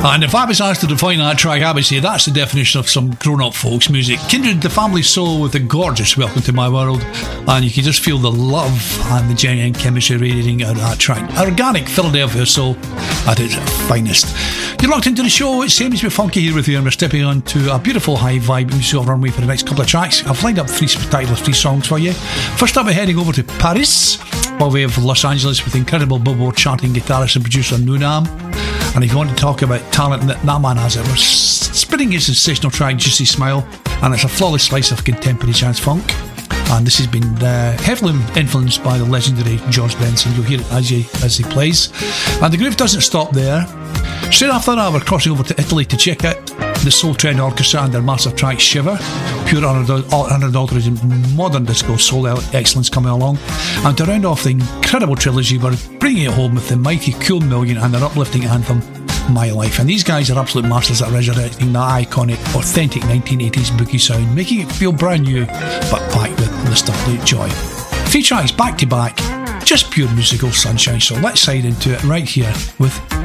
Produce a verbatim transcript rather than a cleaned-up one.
And if I was asked to define that track, I would say that's the definition of some grown-up folks music. Kindred, the family solo with a gorgeous Welcome to My World, and you can just feel the love and the genuine chemistry radiating out of that track. Organic Philadelphia soul at its finest. You're locked into the show. It's Same as Be Funky here with you, and we're stepping on to a beautiful high vibe musical runway for the next couple of tracks. I've lined up three spectacular three songs for you. First up, we're heading over to Paris, by way of Los Angeles, with incredible Billboard charting guitarist and producer Nunam. And if you want to talk about talent, that, that man has it. We're spinning his sensational track Juicy Smile, and it's a flawless slice of contemporary jazz funk. And this has been uh, heavily influenced by the legendary George Benson. You'll hear it as he, as he plays. And the groove doesn't stop there. Straight after that, we're crossing over to Italy to check out the Soul Trend Orchestra and their massive track Shiver. Pure unadulterated modern disco soul excellence coming along. And to round off the incredible trilogy, we're bringing it home with the mighty Cool Million and their uplifting anthem My Life. And these guys are absolute masters at resurrecting that iconic, authentic nineteen eighties boogie sound, making it feel brand new but packed with nostalgic joy. Three tracks back to back, just pure musical sunshine. So let's side into it right here with